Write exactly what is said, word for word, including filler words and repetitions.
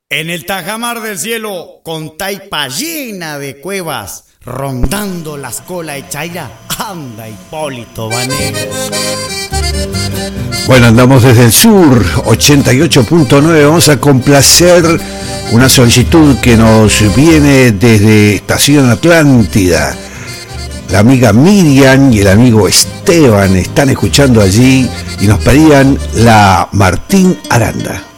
En el tajamar del cielo, con taipa llena de cuevas, rondando la escola de Chaira, anda Hipólito Vanegas. Bueno, andamos desde el sur, ochenta y ocho punto nueve, vamos a complacer una solicitud que nos viene desde Estación Atlántida. La amiga Miriam y el amigo Esteban están escuchando allí y nos pedían la Martín Aranda.